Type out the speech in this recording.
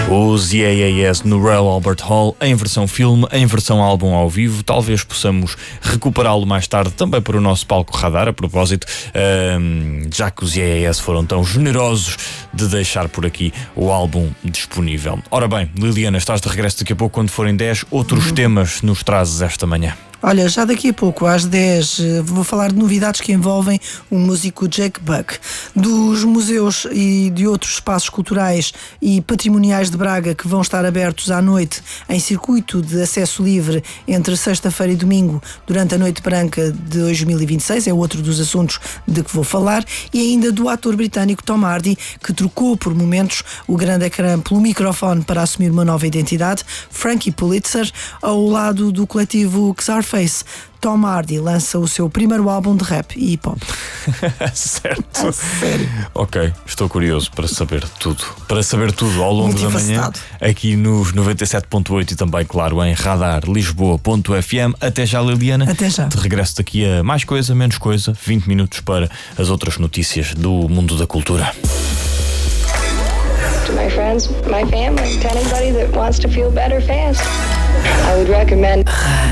Os EAAS no Royal Albert Hall, em versão filme, em versão álbum ao vivo. Talvez possamos recuperá-lo mais tarde também para o nosso palco radar, a propósito, já que os EAAS foram tão generosos de deixar por aqui o álbum disponível. Ora bem, Liliana, estás de regresso daqui a pouco quando forem 10. Outros temas nos trazes esta manhã? Olha, já daqui a pouco, às 10, vou falar de novidades que envolvem o músico Jake Buck. Dos museus e de outros espaços culturais e patrimoniais de Braga que vão estar abertos à noite em circuito de acesso livre entre sexta-feira e domingo durante a Noite Branca de 2026, é outro dos assuntos de que vou falar, e ainda do ator britânico Tom Hardy, que trocou por momentos o grande ecrã pelo microfone para assumir uma nova identidade, Frankie Pulitzer, ao lado do coletivo Czarface. Tom Hardy lança o seu primeiro álbum de rap e hip-hop. Certo. Sério? Ok, estou curioso para saber tudo. Para saber tudo ao longo da manhã, aqui nos 97.8 e também, claro, em radarlisboa.fm. Até já, Liliana. Até já. Te regresso daqui a mais coisa, menos coisa, 20 minutos para as outras notícias do mundo da cultura. To my friends, my family, to anybody that wants to feel better fast, I would recommend